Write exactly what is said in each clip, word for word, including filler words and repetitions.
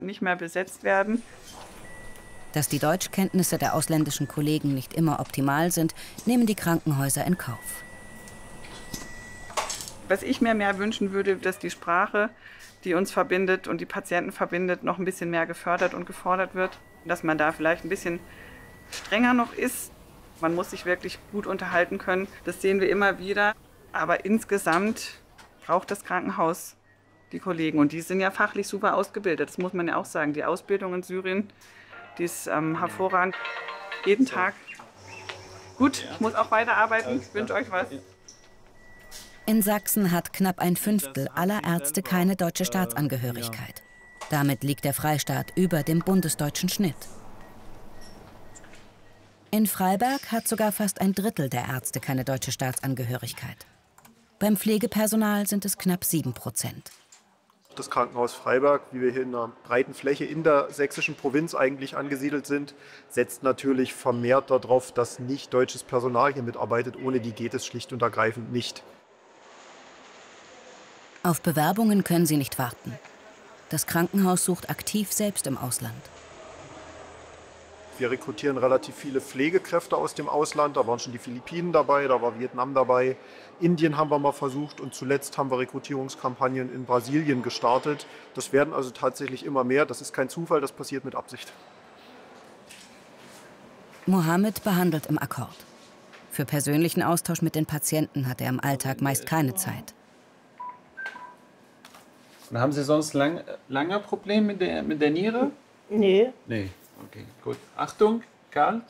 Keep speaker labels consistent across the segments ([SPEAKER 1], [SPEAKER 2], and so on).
[SPEAKER 1] nicht mehr besetzt werden.
[SPEAKER 2] Dass die Deutschkenntnisse der ausländischen Kollegen nicht immer optimal sind, nehmen die Krankenhäuser in Kauf.
[SPEAKER 1] Was ich mir mehr wünschen würde, dass die Sprache, die uns verbindet und die Patienten verbindet, noch ein bisschen mehr gefördert und gefordert wird. Dass man da vielleicht ein bisschen strenger noch ist. Man muss sich wirklich gut unterhalten können. Das sehen wir immer wieder. Aber insgesamt braucht das Krankenhaus die Kollegen. Und die sind ja fachlich super ausgebildet. Das muss man ja auch sagen. Die Ausbildung in Syrien, die ist ähm, hervorragend. Jeden Tag. Gut, ich muss auch weiterarbeiten. Ich wünsche euch was.
[SPEAKER 2] In Sachsen hat knapp ein Fünftel aller Ärzte keine deutsche Staatsangehörigkeit. Damit liegt der Freistaat über dem bundesdeutschen Schnitt. In Freiberg hat sogar fast ein Drittel der Ärzte keine deutsche Staatsangehörigkeit. Beim Pflegepersonal sind es knapp sieben Prozent.
[SPEAKER 3] Das Krankenhaus Freiberg, wie wir hier in einer breiten Fläche in der sächsischen Provinz eigentlich angesiedelt sind, setzt natürlich vermehrt darauf, dass nicht deutsches Personal hier mitarbeitet. Ohne die geht es schlicht und ergreifend nicht.
[SPEAKER 2] Auf Bewerbungen können sie nicht warten. Das Krankenhaus sucht aktiv selbst im Ausland.
[SPEAKER 3] Wir rekrutieren relativ viele Pflegekräfte aus dem Ausland. Da waren schon die Philippinen dabei, da war Vietnam dabei. Indien haben wir mal versucht und zuletzt haben wir Rekrutierungskampagnen in Brasilien gestartet. Das werden also tatsächlich immer mehr. Das ist kein Zufall, das passiert mit Absicht.
[SPEAKER 2] Mohammed behandelt im Akkord. Für persönlichen Austausch mit den Patienten hat er im Alltag meist keine Zeit.
[SPEAKER 4] Und haben Sie sonst lang, lange Probleme mit der, mit der Niere?
[SPEAKER 5] Nee.
[SPEAKER 4] Nee, okay, gut. Achtung, kalt.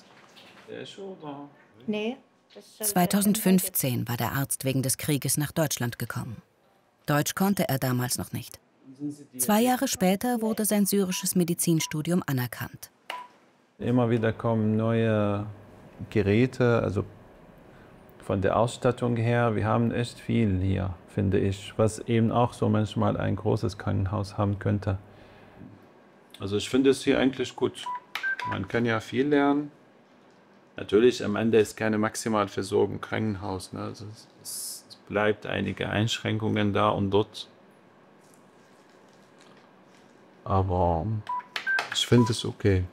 [SPEAKER 5] Nee.
[SPEAKER 2] zweitausendfünfzehn war der Arzt wegen des Krieges nach Deutschland gekommen. Deutsch konnte er damals noch nicht. Zwei Jahre später wurde sein syrisches Medizinstudium anerkannt.
[SPEAKER 4] Immer wieder kommen neue Geräte, also von der Ausstattung her. Wir haben echt viel hier, finde ich, was eben auch so manchmal ein großes Krankenhaus haben könnte. Also ich finde es hier eigentlich gut. Man kann ja viel lernen. Natürlich, am Ende ist keine Maximalversorgung im Krankenhaus. Ne? Also es, es bleibt einige Einschränkungen da und dort. Aber ich finde es okay.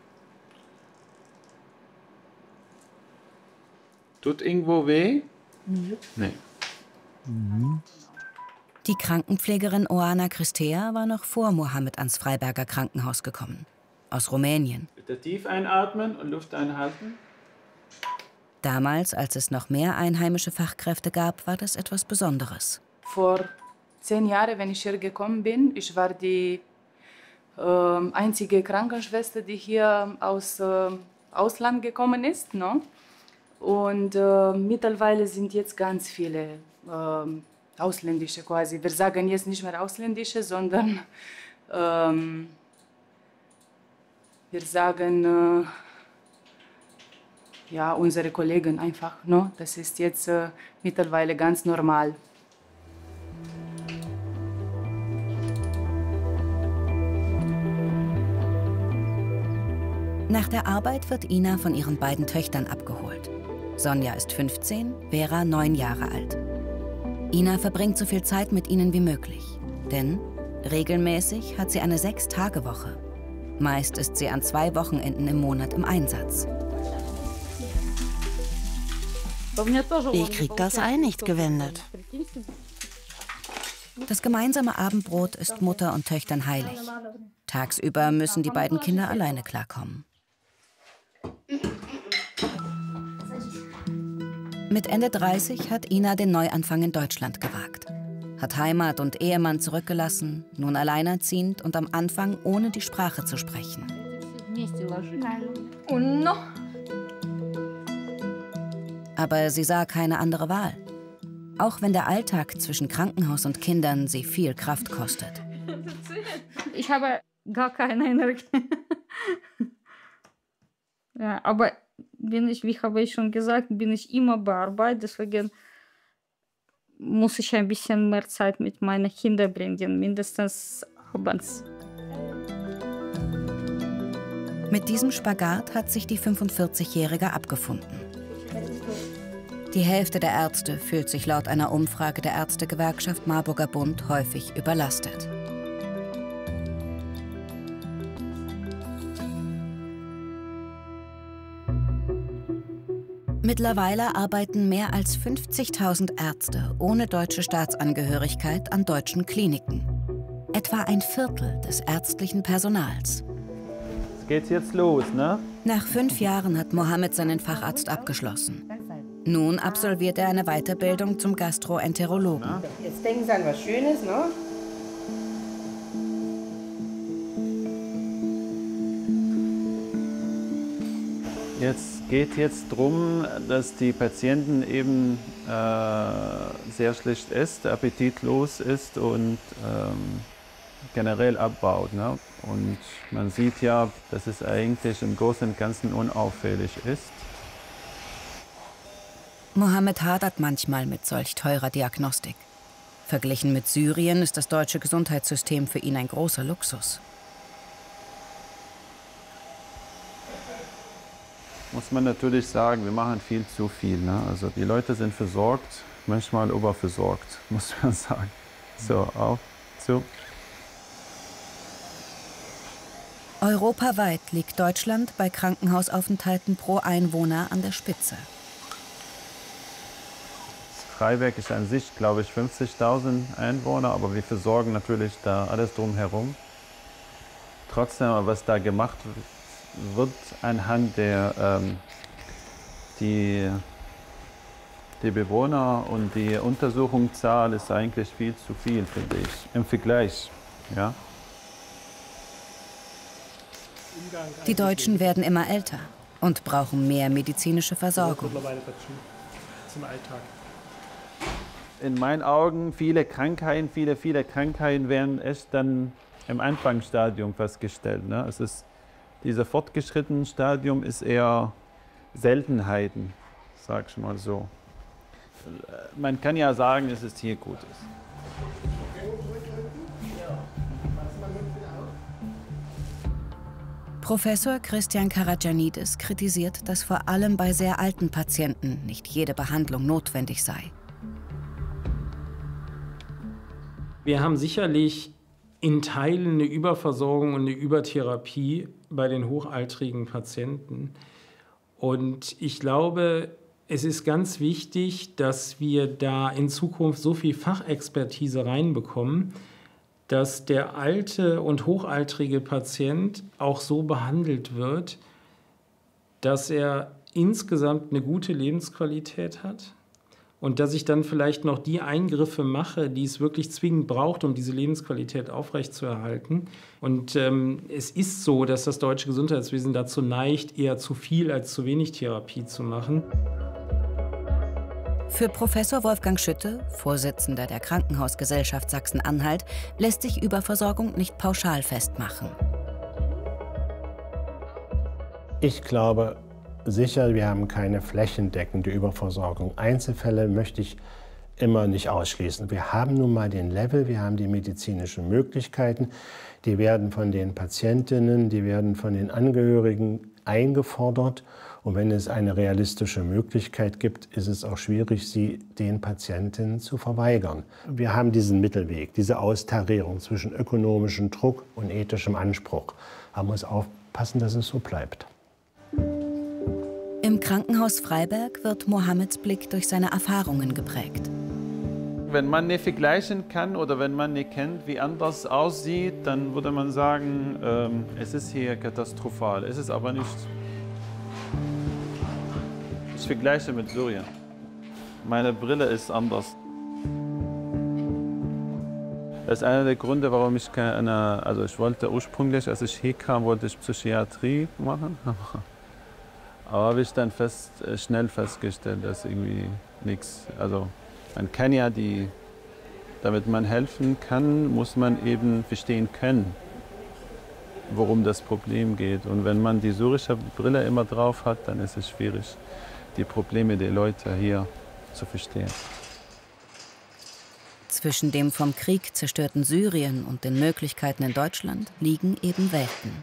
[SPEAKER 4] Tut irgendwo weh?
[SPEAKER 5] Nee.
[SPEAKER 4] Nee.
[SPEAKER 2] Mhm. Die Krankenpflegerin Oana Christea war noch vor Mohammed ans Freiberger Krankenhaus gekommen. Aus Rumänien.
[SPEAKER 4] Bitte tief einatmen und Luft einhalten.
[SPEAKER 2] Damals, als es noch mehr einheimische Fachkräfte gab, war das etwas Besonderes.
[SPEAKER 6] Vor zehn Jahren, wenn ich hier gekommen bin, ich war die äh, einzige Krankenschwester, die hier aus äh, Ausland gekommen ist. No? Und äh, mittlerweile sind jetzt ganz viele äh, ausländische quasi. Wir sagen jetzt nicht mehr ausländische, sondern ähm, wir sagen äh, ja, unsere Kollegen einfach. No? Das ist jetzt äh, mittlerweile ganz normal.
[SPEAKER 2] Nach der Arbeit wird Ina von ihren beiden Töchtern abgeholt. Sonja ist fünfzehn, Vera neun Jahre alt. Ina verbringt so viel Zeit mit ihnen wie möglich. Denn regelmäßig hat sie eine Sechs-Tage-Woche. Meist ist sie an zwei Wochenenden im Monat im Einsatz.
[SPEAKER 7] Ich krieg das Ei nicht gewendet.
[SPEAKER 2] Das gemeinsame Abendbrot ist Mutter und Töchtern heilig. Tagsüber müssen die beiden Kinder alleine klarkommen. Mit Ende dreißig hat Ina den Neuanfang in Deutschland gewagt. Hat Heimat und Ehemann zurückgelassen, nun alleinerziehend und am Anfang ohne die Sprache zu sprechen. Aber sie sah keine andere Wahl. Auch wenn der Alltag zwischen Krankenhaus und Kindern sie viel Kraft kostet.
[SPEAKER 8] Ich habe gar keine Energie. Ja, aber bin ich, wie habe ich schon gesagt, bin ich immer bei Arbeit. Deswegen muss ich ein bisschen mehr Zeit mit meinen Kindern bringen, mindestens abends.
[SPEAKER 2] Mit diesem Spagat hat sich die fünfundvierzigjährige abgefunden. Die Hälfte der Ärzte fühlt sich laut einer Umfrage der Ärztegewerkschaft Marburger Bund häufig überlastet. Mittlerweile arbeiten mehr als fünfzigtausend Ärzte ohne deutsche Staatsangehörigkeit an deutschen Kliniken. Etwa ein Viertel des ärztlichen Personals.
[SPEAKER 4] Es geht jetzt los, ne?
[SPEAKER 2] Nach fünf Jahren hat Mohammed seinen Facharzt abgeschlossen. Nun absolviert er eine Weiterbildung zum Gastroenterologen.
[SPEAKER 5] Jetzt denken Sie an was Schönes, ne?
[SPEAKER 4] Jetzt geht jetzt darum, dass die Patienten eben äh, sehr schlecht isst, appetitlos ist und ähm, generell abbaut. Ne? Und man sieht ja, dass es eigentlich im Großen und Ganzen unauffällig ist.
[SPEAKER 2] Mohammed hadert manchmal mit solch teurer Diagnostik. Verglichen mit Syrien ist das deutsche Gesundheitssystem für ihn ein großer Luxus.
[SPEAKER 4] Muss man natürlich sagen, wir machen viel zu viel. Ne? Also die Leute sind versorgt, manchmal überversorgt, muss man sagen. So, auf, zu.
[SPEAKER 2] Europaweit liegt Deutschland bei Krankenhausaufenthalten pro Einwohner an der Spitze.
[SPEAKER 4] Freiberg ist an sich, glaube ich, fünfzigtausend Einwohner, aber wir versorgen natürlich da alles drumherum. Trotzdem, was da gemacht wird, wird anhand der ähm, die, die Bewohner und die Untersuchungszahl ist eigentlich viel zu viel, finde ich, im Vergleich. Ja?
[SPEAKER 2] Die Deutschen werden immer älter und brauchen mehr medizinische Versorgung.
[SPEAKER 9] Zum Alltag.
[SPEAKER 4] In meinen Augen viele Krankheiten, viele, viele Krankheiten werden erst dann im Anfangsstadium festgestellt. Ne? Es ist Dieses fortgeschrittene Stadium ist eher Seltenheiten, sag ich mal so. Man kann ja sagen, dass es hier gut ist.
[SPEAKER 2] Professor Christian Karagianidis kritisiert, dass vor allem bei sehr alten Patienten nicht jede Behandlung notwendig sei.
[SPEAKER 9] Wir haben sicherlich in Teilen eine Überversorgung und eine Übertherapie bei den hochaltrigen Patienten. Und ich glaube, es ist ganz wichtig, dass wir da in Zukunft so viel Fachexpertise reinbekommen, dass der alte und hochaltrige Patient auch so behandelt wird, dass er insgesamt eine gute Lebensqualität hat. Und dass ich dann vielleicht noch die Eingriffe mache, die es wirklich zwingend braucht, um diese Lebensqualität aufrechtzuerhalten. Und ähm, es ist so, dass das deutsche Gesundheitswesen dazu neigt, eher zu viel als zu wenig Therapie zu machen.
[SPEAKER 2] Für Professor Wolfgang Schütte, Vorsitzender der Krankenhausgesellschaft Sachsen-Anhalt, lässt sich Überversorgung nicht pauschal festmachen.
[SPEAKER 10] Ich glaube, sicher, wir haben keine flächendeckende Überversorgung. Einzelfälle möchte ich immer nicht ausschließen. Wir haben nun mal den Level, wir haben die medizinischen Möglichkeiten. Die werden von den Patientinnen, die werden von den Angehörigen eingefordert. Und wenn es eine realistische Möglichkeit gibt, ist es auch schwierig, sie den Patientinnen zu verweigern. Wir haben diesen Mittelweg, diese Austarierung zwischen ökonomischem Druck und ethischem Anspruch. Man muss aufpassen, dass es so bleibt.
[SPEAKER 2] Im Krankenhaus Freiberg wird Mohammeds Blick durch seine Erfahrungen geprägt.
[SPEAKER 4] Wenn man nicht vergleichen kann oder wenn man nicht kennt, wie anders aussieht, dann würde man sagen, ähm, es ist hier katastrophal. Es ist aber nicht. Ich vergleiche mit Syrien. Meine Brille ist anders. Das ist einer der Gründe, warum ich keine, also ich wollte ursprünglich, als ich hier kam, wollte ich Psychiatrie machen. Aber habe ich dann fest, schnell festgestellt, dass irgendwie nichts, also man kann ja die, damit man helfen kann, muss man eben verstehen können, worum das Problem geht. Und wenn man die syrische Brille immer drauf hat, dann ist es schwierig, die Probleme der Leute hier zu verstehen.
[SPEAKER 2] Zwischen dem vom Krieg zerstörten Syrien und den Möglichkeiten in Deutschland liegen eben Welten.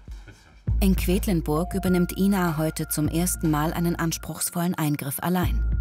[SPEAKER 2] In Quedlinburg übernimmt Ina heute zum ersten Mal einen anspruchsvollen Eingriff allein.